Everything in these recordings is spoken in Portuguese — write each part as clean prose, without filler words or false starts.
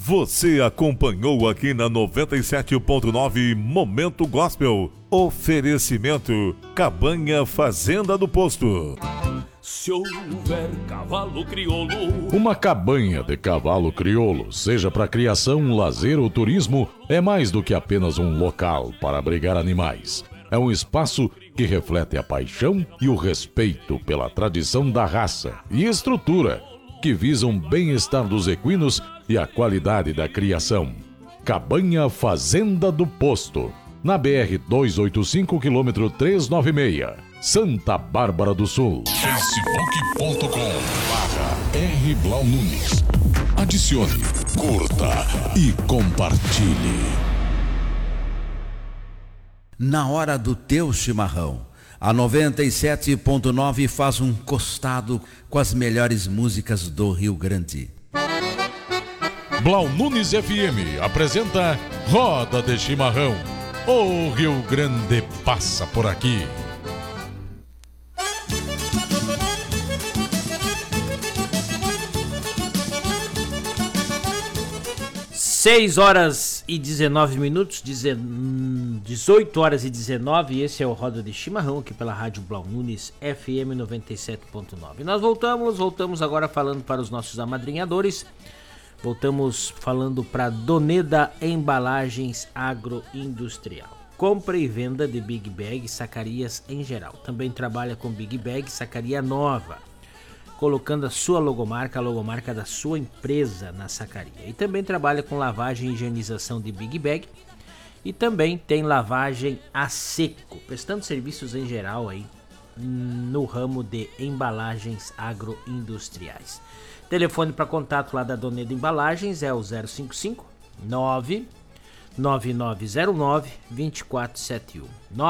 Você acompanhou aqui na 97.9 Momento Gospel. Oferecimento Cabanha Fazenda do Posto. Se houver cavalo crioulo. Uma cabanha de cavalo crioulo, seja para criação, lazer ou turismo, é mais do que apenas um local para abrigar animais. É um espaço que reflete a paixão e o respeito pela tradição da raça e estrutura, que visam o bem-estar dos equinos e a qualidade da criação. Cabanha Fazenda do Posto, na BR-285, quilômetro 396, Santa Bárbara do Sul. facebook.com/R Blau Nunes. Adicione, curta e compartilhe. Na hora do teu chimarrão, a 97.9 faz um costado com as melhores músicas do Rio Grande. Blau Nunes FM apresenta Roda de Chimarrão. O Rio Grande passa por aqui. 6 horas e 19 minutos, 18 horas e 19, e esse é o Roda de Chimarrão aqui pela Rádio Blau Nunes FM 97.9. Nós voltamos agora falando para os nossos amadrinhadores. Voltamos falando para Doneda Embalagens Agroindustrial. Compra e venda de Big Bag e sacarias em geral. Também trabalha com Big Bag e sacaria nova, colocando a sua logomarca, a logomarca da sua empresa na sacaria. E também trabalha com lavagem e higienização de Big Bag. E também tem lavagem a seco, prestando serviços em geral aí no ramo de embalagens agroindustriais. Telefone para contato lá da Doneda Embalagens é o 055 9909 2471.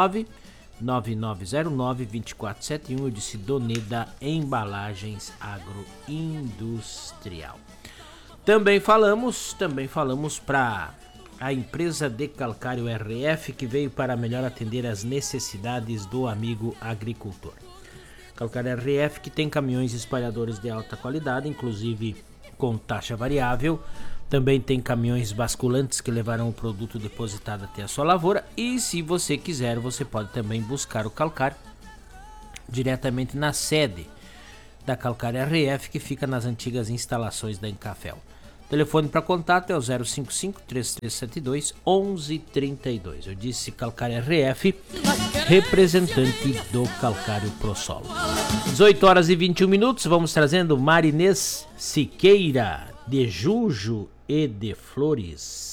9909 2471. Eu disse Doneda Embalagens Agroindustrial. Também falamos para a empresa de calcário RF, que veio para melhor atender as necessidades do amigo agricultor. Calcário RF, que tem caminhões espalhadores de alta qualidade, inclusive com taxa variável. Também tem caminhões basculantes que levarão o produto depositado até a sua lavoura. E se você quiser, você pode também buscar o calcário diretamente na sede da Calcário RF, que fica nas antigas instalações da Encafel. Telefone para contato é o 055-3372-1132. Eu disse Calcário RF, representante do Calcário ProSolo. 18 horas e 21 minutos, vamos trazendo Marinês Siqueira, de Jujo e de Flores.